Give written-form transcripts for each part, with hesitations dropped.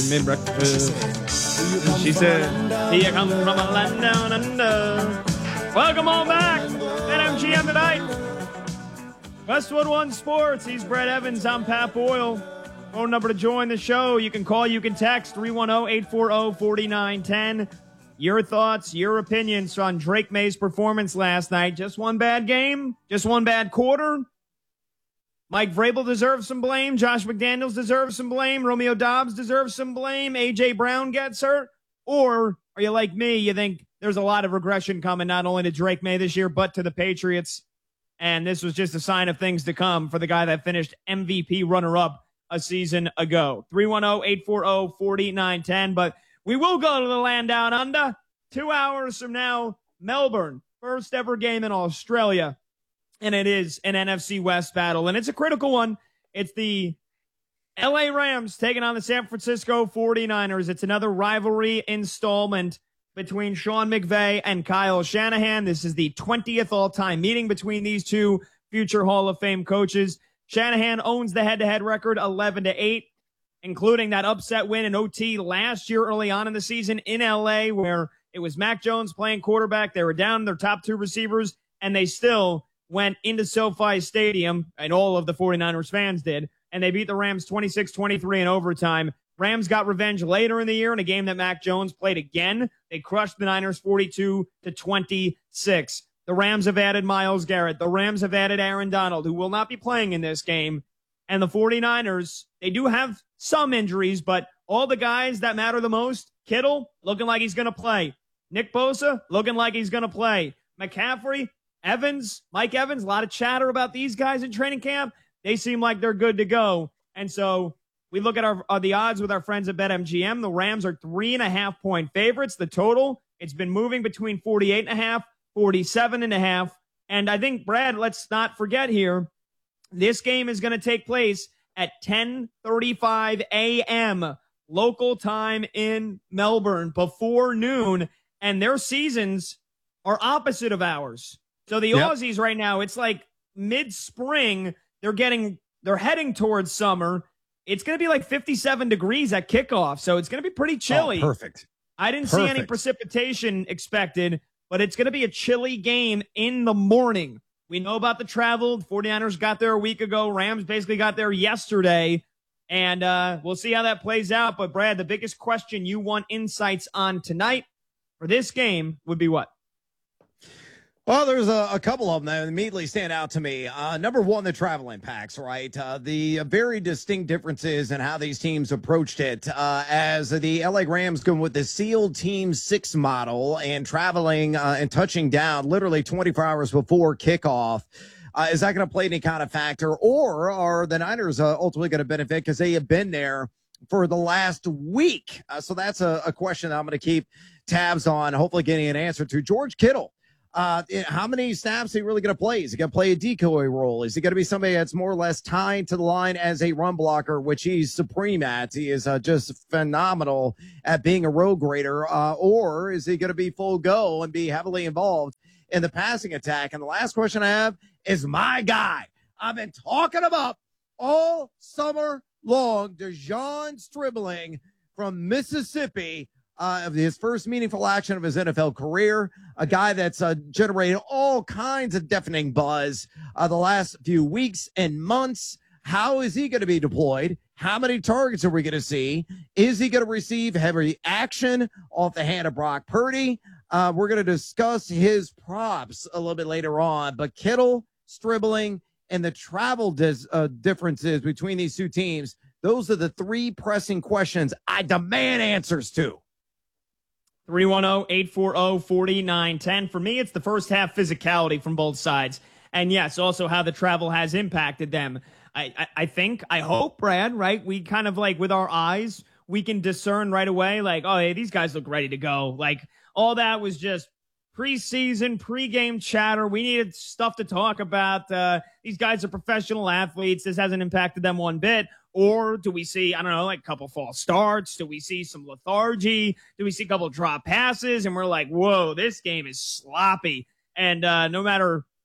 breakfast. She said, "Here come from a land down under." Welcome on back. NMGM tonight. Westwood One Sports. He's Brett Evans. I'm Pat Boyle. Phone number to join the show. You can call, you can text 310-840-4910. Your thoughts, your opinions on Drake May's performance last night. Just one bad game? Just one bad quarter? Mike Vrabel deserves some blame. Josh McDaniels deserves some blame. Romeo Doubs deserves some blame. A.J. Brown gets hurt. Or are you like me? You think there's a lot of regression coming not only to Drake May this year, but to the Patriots. And this was just a sign of things to come for the guy that finished MVP runner-up a season ago. 310-840-4910. But we will go to the land down under. 2 hours from now, Melbourne. First ever game in Australia. And it is an NFC West battle. And it's a critical one. It's the LA Rams taking on the San Francisco 49ers. It's another rivalry installment between Sean McVay and Kyle Shanahan. This is the 20th all-time meeting between these two future Hall of Fame coaches. Shanahan owns the head-to-head record 11-8, including that upset win in OT last year early on in the season in LA, where it was Mac Jones playing quarterback. They were down their top two receivers, and they still went into SoFi Stadium, and all of the 49ers fans did, and they beat the Rams 26-23 in overtime. Rams got revenge later in the year in a game that Mac Jones played again. They crushed the Niners 42-26. The Rams have added Myles Garrett. The Rams have added Aaron Donald, who will not be playing in this game. And the 49ers, they do have some injuries, but all the guys that matter the most, Kittle, looking like he's going to play. Nick Bosa, looking like he's going to play. McCaffrey, Evans, Mike Evans, a lot of chatter about these guys in training camp. They seem like they're good to go. And so we look at the odds with our friends at BetMGM. The Rams are 3.5-point favorites. The total, it's been moving between 48.5, 47.5. And I think, Brad, let's not forget here, this game is going to take place at 10:35 a.m. local time in Melbourne before noon. And their seasons are opposite of ours. So the Aussies right now, it's like mid-spring. They're heading towards summer. It's going to be like 57 degrees at kickoff, so it's going to be pretty chilly. Oh, perfect. I didn't see any precipitation expected, but it's going to be a chilly game in the morning. We know about the travel. The 49ers got there a week ago. Rams basically got there yesterday, and we'll see how that plays out. But, Brad, the biggest question you want insights on tonight for this game would be what? Well, there's a couple of them that immediately stand out to me. Number one, the travel impacts, right? The very distinct differences in how these teams approached it. As the LA Rams going with the SEAL Team 6 model and traveling and touching down literally 24 hours before kickoff. Is that going to play any kind of factor? Or are the Niners ultimately going to benefit because they have been there for the last week? So that's a question that I'm going to keep tabs on, hopefully getting an answer to. George Kittle. How many snaps are he really going to play? Is he going to play a decoy role? Is he going to be somebody that's more or less tied to the line as a run blocker, which he's supreme at? He is just phenomenal at being a road grader. Or is he going to be full go and be heavily involved in the passing attack? And the last question I have is my guy. I've been talking about all summer long, DeJon Stribling from Mississippi. Of his first meaningful action of his NFL career, a guy that's generated all kinds of deafening buzz the last few weeks and months. How is he going to be deployed? How many targets are we going to see? Is he going to receive heavy action off the hand of Brock Purdy? We're going to discuss his props a little bit later on. But Kittle, Stribling, and the travel differences between these two teams, those are the three pressing questions I demand answers to. 310-840-4910. For me, it's the first half physicality from both sides. And yes, also how the travel has impacted them. I think, I hope, Brad, right? We kind of like with our eyes, we can discern right away, like, oh, hey, these guys look ready to go. Like all that was just preseason, pregame chatter. We needed stuff to talk about. These guys are professional athletes. This hasn't impacted them one bit. Or do we see, I don't know, like a couple false starts? Do we see some lethargy? Do we see a couple drop passes? And we're like, whoa, this game is sloppy. And no matter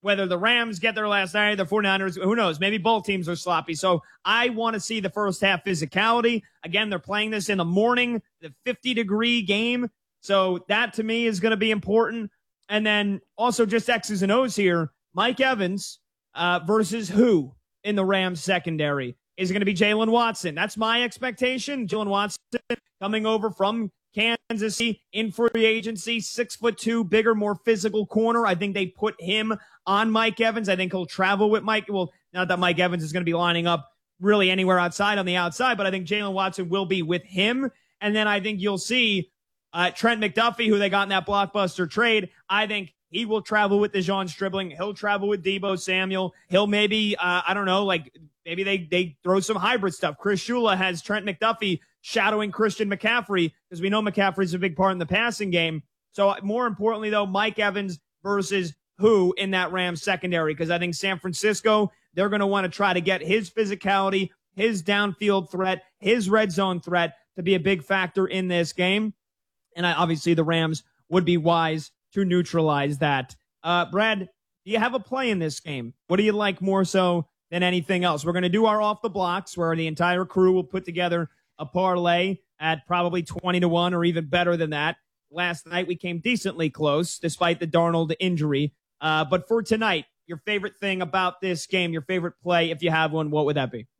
whether the Rams get there last night, the 49ers, who knows? Maybe both teams are sloppy. So I want to see the first half physicality. Again, they're playing this in the morning, the 50-degree game. So that to me is going to be important. And then also just X's and O's here. Mike Evans versus who in the Rams secondary? Is it going to be Jalen Watson? That's my expectation. Jalen Watson coming over from Kansas City in free agency, 6'2", bigger, more physical corner. I think they put him on Mike Evans. I think he'll travel with Mike. Well, not that Mike Evans is going to be lining up really anywhere outside on the outside, but I think Jalen Watson will be with him. And then I think you'll see Trent McDuffie, who they got in that blockbuster trade. I think he will travel with DeJon Stribling. He'll travel with Deebo Samuel. He'll maybe, I don't know, like maybe they throw some hybrid stuff. Chris Shula has Trent McDuffie shadowing Christian McCaffrey because we know McCaffrey's a big part in the passing game. So more importantly, though, Mike Evans versus who in that Rams secondary? Because I think San Francisco, they're going to want to try to get his physicality, his downfield threat, his red zone threat to be a big factor in this game. And obviously the Rams would be wise to neutralize that. Brad, do you have a play in this game? What do you like more so than anything else? We're going to do our off the blocks where the entire crew will put together a parlay at probably 20-1 or even better than that. Last night we came decently close despite the Darnold injury. But for tonight, your favorite thing about this game, your favorite play, if you have one, what would that be?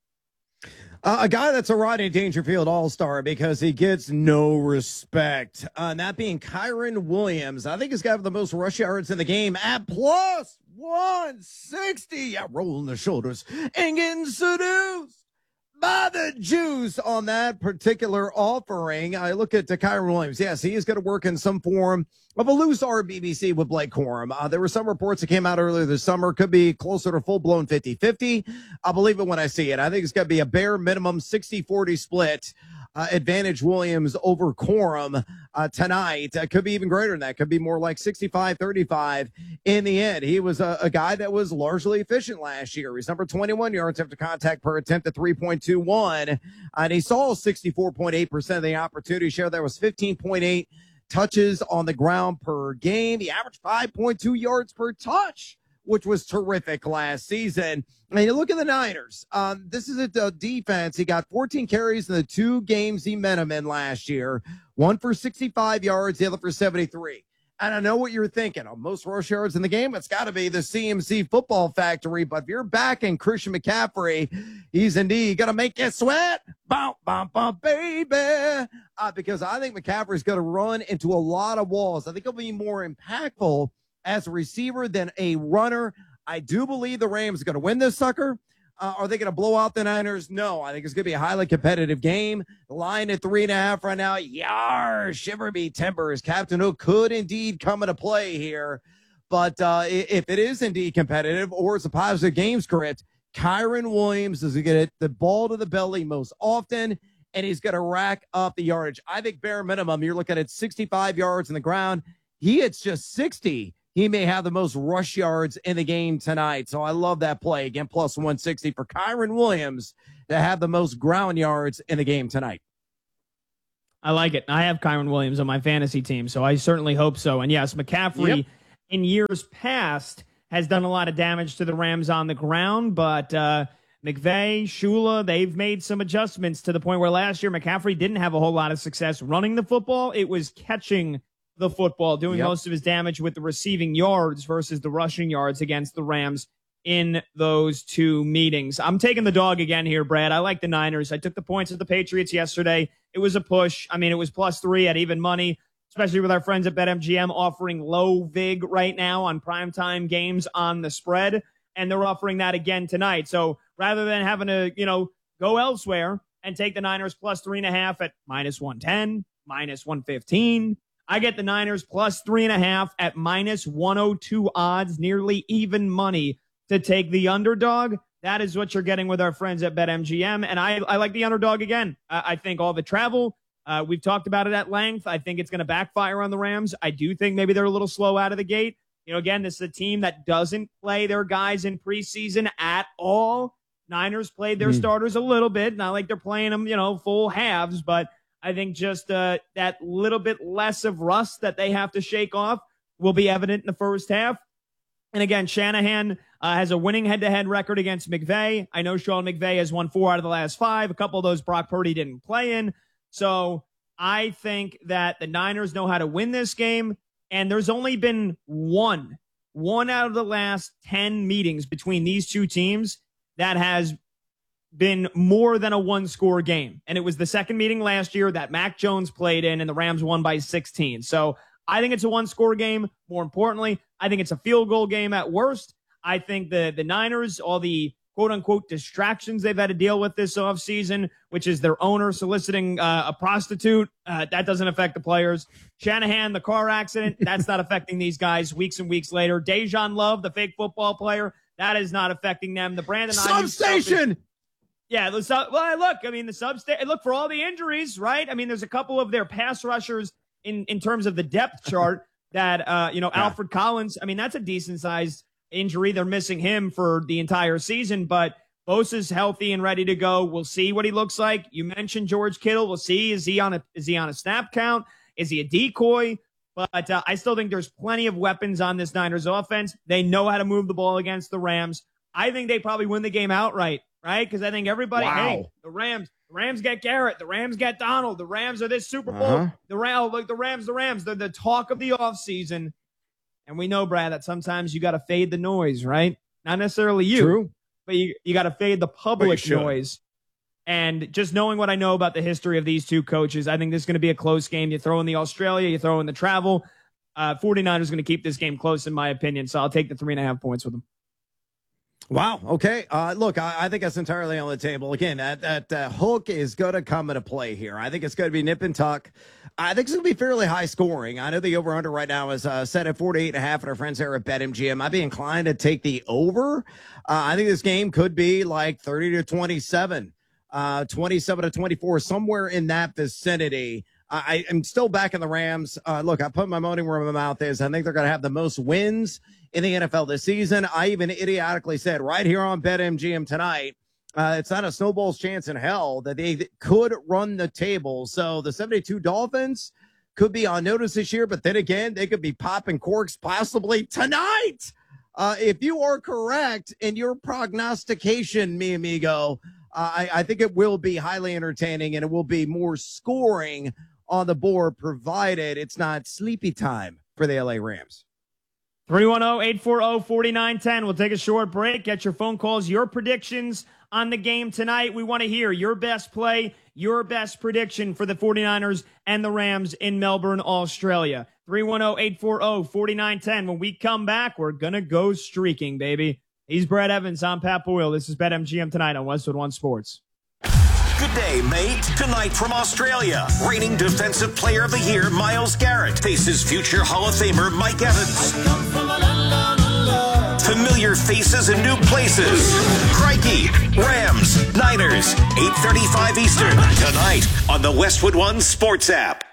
A guy that's a Rodney Dangerfield all-star because he gets no respect. And that being Kyren Williams. I think he's got the most rush yards in the game at plus 160. Yeah, rolling the shoulders and getting seduced by the juice on that particular offering. I look at Kyren Williams. Yes, he is going to work in some form of a loose RBBC with Blake Corum. There were some reports that came out earlier this summer. Could be closer to full-blown 50-50. I'll believe it when I see it. I think it's going to be a bare minimum 60-40 split. Advantage Williams over Corum tonight. Could be even greater than that. Could be more like 65-35 in the end. He was a guy that was largely efficient last year. He's number 21 yards after contact per attempt at 3.21. And he saw 64.8% of the opportunity share. That was 15.8 touches on the ground per game. He averaged 5.2 yards per touch, which was terrific last season. And you look at the Niners. This is a defense. He got 14 carries in the 2 games he met him in last year. One for 65 yards, the other for 73. And I know what you're thinking. Most rush yards in the game, it's got to be the CMC Football Factory. But if you're backing Christian McCaffrey, he's indeed going to make you sweat. Bump, bump, bump, baby. Because I think McCaffrey's going to run into a lot of walls. I think he'll be more impactful as a receiver than a runner. I do believe the Rams are going to win this sucker. Are they going to blow out the Niners? No, I think it's going to be a highly competitive game. The line at 3.5 right now. Yar, shiver me timbers. Captain Hook could indeed come into play here. But if it is indeed competitive or it's a positive game script, Kyren Williams is going to get the ball to the belly most often, and he's going to rack up the yardage. I think bare minimum, you're looking at 65 yards in the ground. He hits just 60. He may have the most rush yards in the game tonight. So I love that play. Again, plus 160 for Kyren Williams to have the most ground yards in the game tonight. I like it. I have Kyren Williams on my fantasy team, so I certainly hope so. And yes, McCaffrey in years past has done a lot of damage to the Rams on the ground, but McVay, Shula, they've made some adjustments to the point where last year McCaffrey didn't have a whole lot of success running the football. It was catching the football, doing most of his damage with the receiving yards versus the rushing yards against the Rams in those 2 meetings. I'm taking the dog again here, Brad. I like the Niners. I took the points of the Patriots yesterday. It was a push. I mean, it was +3 at even money, especially with our friends at BetMGM offering low vig right now on primetime games on the spread. And they're offering that again tonight. So rather than having to, go elsewhere and take the Niners +3.5 at -110, -115, I get the Niners +3.5 at -102 odds, nearly even money to take the underdog. That is what you're getting with our friends at BetMGM. And I like the underdog again. I think all the travel, we've talked about it at length. I think it's going to backfire on the Rams. I do think maybe they're a little slow out of the gate. Again, this is a team that doesn't play their guys in preseason at all. Niners played their starters a little bit. Not like they're playing them, full halves, but I think just that little bit less of rust that they have to shake off will be evident in the first half. And again, Shanahan has a winning head-to-head record against McVay. I know Sean McVay has won 4 out of the last 5. A couple of those Brock Purdy didn't play in. So I think that the Niners know how to win this game. And there's only been one out of the last 10 meetings between these two teams that has been more than a one-score game. And it was the second meeting last year that Mac Jones played in, and the Rams won by 16. So I think it's a one-score game. More importantly, I think it's a field goal game at worst. I think the Niners, all the quote-unquote distractions they've had to deal with this offseason, which is their owner soliciting a prostitute, that doesn't affect the players. Shanahan, the car accident, that's not affecting these guys weeks and weeks later. Dejan Love, the fake football player, that is not affecting them. The Brandon Substation! Yeah, look, I mean, the substation, look, for all the injuries, right? I mean, there's a couple of their pass rushers in terms of the depth chart that, Alfred Collins, I mean, that's a decent-sized injury. They're missing him for the entire season, but Bosa's healthy and ready to go. We'll see what he looks like. You mentioned George Kittle. We'll see. Is he on a snap count? Is he a decoy? But I still think there's plenty of weapons on this Niners offense. They know how to move the ball against the Rams. I think they probably win the game outright, right? Because I think everybody, hey, the Rams get Garrett. The Rams get Donald. The Rams are this Super Bowl. The Rams. They're the talk of the offseason. And we know, Brad, that sometimes you got to fade the noise, right? Not necessarily you, True. but you got to fade the public noise. And just knowing what I know about the history of these two coaches, I think this is going to be a close game. You throw in the Australia, you throw in the travel. 49ers going to keep this game close, in my opinion. So I'll take the 3.5 points with them. Wow. Okay. Look, I think that's entirely on the table. Again, that hook is going to come into play here. I think it's going to be nip and tuck. I think it's going to be fairly high scoring. I know the over-under right now is set at 48.5, and our friends here at BetMGM. I'd be inclined to take the over. I think this game could be like 30-27, 27-24, somewhere in that vicinity. I am still back in the Rams. Look, I put my money where my mouth is. I think they're going to have the most wins in the NFL this season. I even idiotically said right here on BetMGM tonight, it's not a snowball's chance in hell that they could run the table. So the 72 Dolphins could be on notice this year, but then again, they could be popping corks possibly tonight. If you are correct in your prognostication, mi amigo, I think it will be highly entertaining and it will be more scoring on the board, provided it's not sleepy time for the LA Rams. 310-840-4910. We'll take a short break. Get your phone calls, your predictions on the game tonight. We want to hear your best play, your best prediction for the 49ers and the Rams in Melbourne, Australia. 310-840-4910. When we come back, we're going to go streaking, baby. He's Brad Evans. I'm Pat Boyle. This is BetMGM tonight on Westwood One Sports. Good day, mate. Tonight from Australia, reigning Defensive Player of the Year Myles Garrett faces future Hall of Famer Mike Evans. Familiar faces and new places. Crikey, Rams, Niners, 8:35 Eastern, tonight on the Westwood One Sports app.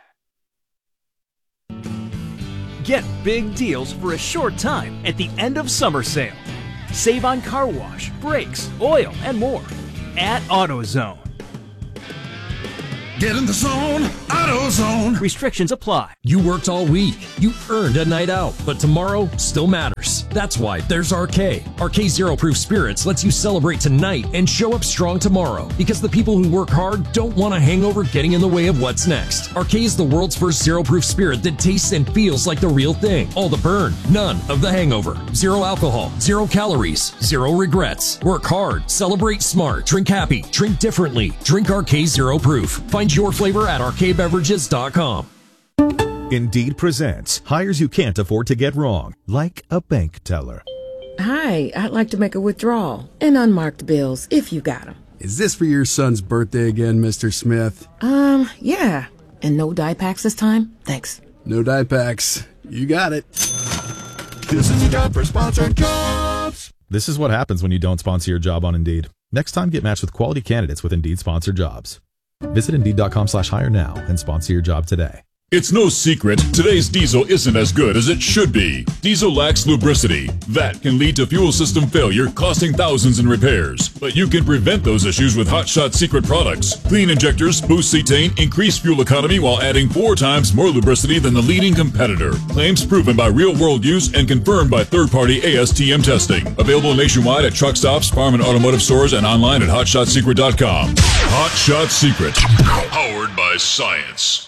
Get big deals for a short time at the end of summer sale. Save on car wash, brakes, oil, and more at AutoZone. Get in the zone, AutoZone. Restrictions apply. You worked all week. You earned a night out, but tomorrow still matters. That's why there's RK. RK Zero Proof Spirits lets you celebrate tonight and show up strong tomorrow, because the people who work hard don't want a hangover getting in the way of what's next. RK is the world's first zero proof spirit that tastes and feels like the real thing. All the burn, none of the hangover. Zero alcohol, 0 calories, 0 regrets. Work hard, celebrate smart, drink happy, drink differently. Drink RK Zero Proof. Find your flavor at rkbeverages.com. Indeed presents hires you can't afford to get wrong, like a bank teller. Hi, I'd like to make a withdrawal. And unmarked bills, if you got them. Is this for your son's birthday again, Mr. Smith? Yeah. And no dye packs this time? Thanks. No dye packs. You got it. This is a job for sponsored jobs. This is what happens when you don't sponsor your job on Indeed. Next time, get matched with quality candidates with Indeed sponsored jobs. Visit Indeed.com/hire now and sponsor your job today. It's no secret, today's diesel isn't as good as it should be. Diesel lacks lubricity. That can lead to fuel system failure, costing thousands in repairs. But you can prevent those issues with Hot Shot Secret products. Clean injectors boost cetane, increase fuel economy while adding 4 times more lubricity than the leading competitor. Claims proven by real-world use and confirmed by third-party ASTM testing. Available nationwide at truck stops, farm and automotive stores, and online at HotShotSecret.com. Hot Shot Secret. Powered by science.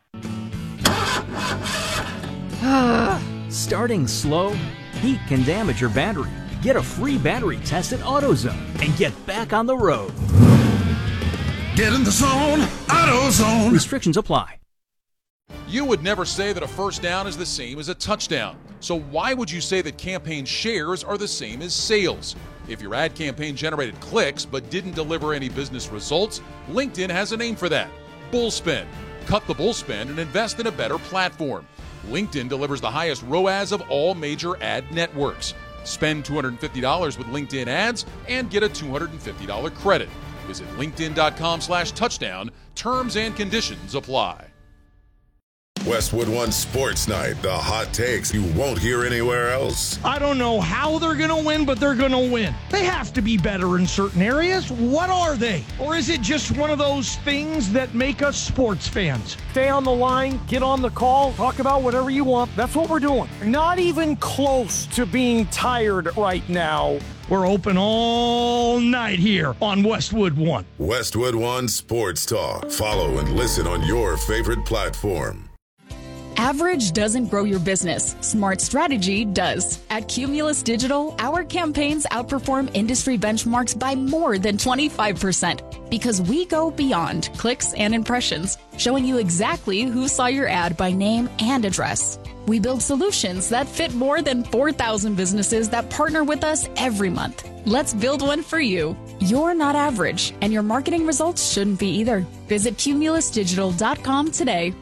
Starting slow? Heat can damage your battery. Get a free battery test at AutoZone and get back on the road. Get in the zone, AutoZone. Restrictions apply. You would never say that a first down is the same as a touchdown. So why would you say that campaign shares are the same as sales? If your ad campaign generated clicks but didn't deliver any business results, LinkedIn has a name for that: bullspend. Cut the bullspend and invest in a better platform. LinkedIn delivers the highest ROAS of all major ad networks. Spend $250 with LinkedIn ads and get a $250 credit. Visit linkedin.com/touchdown. Terms and conditions apply. Westwood One Sports Night, the hot takes you won't hear anywhere else. I don't know how they're going to win, but they're going to win. They have to be better in certain areas. What are they? Or is it just one of those things that make us sports fans? Stay on the line, get on the call, talk about whatever you want. That's what we're doing. Not even close to being tired right now. We're open all night here on Westwood One. Westwood One Sports Talk. Follow and listen on your favorite platform. Average doesn't grow your business. Smart strategy does. At Cumulus Digital, our campaigns outperform industry benchmarks by more than 25% because we go beyond clicks and impressions, showing you exactly who saw your ad by name and address. We build solutions that fit more than 4,000 businesses that partner with us every month. Let's build one for you. You're not average, and your marketing results shouldn't be either. Visit cumulusdigital.com today.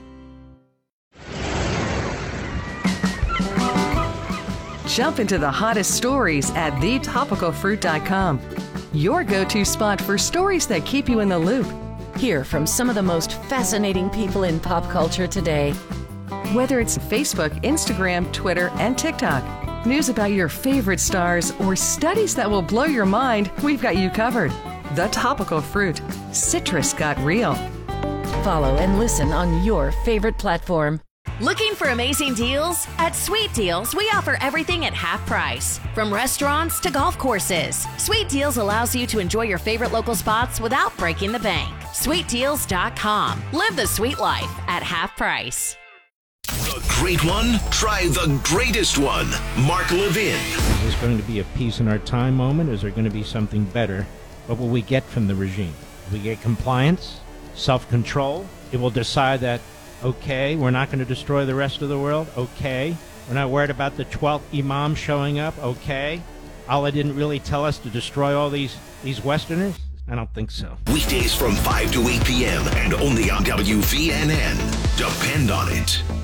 Jump into the hottest stories at thetopicalfruit.com. Your go-to spot for stories that keep you in the loop. Hear from some of the most fascinating people in pop culture today. Whether it's Facebook, Instagram, Twitter, and TikTok, news about your favorite stars, or studies that will blow your mind, we've got you covered. The Topical Fruit. Citrus got real. Follow and listen on your favorite platform. Looking for amazing deals? At Sweet Deals, we offer everything at half price. From restaurants to golf courses, Sweet Deals allows you to enjoy your favorite local spots without breaking the bank. SweetDeals.com. Live the sweet life at half price. The great one? Try the greatest one. Mark Levin. Is this going to be a peace in our time moment? Is there going to be something better? What will we get from the regime? Will we get compliance? Self-control? It will decide that, okay, we're not going to destroy the rest of the world. Okay. We're not worried about the 12th Imam showing up. Okay. Allah didn't really tell us to destroy all these Westerners. I don't think so. Weekdays from 5 to 8 p.m. and only on WVNN. Depend on it.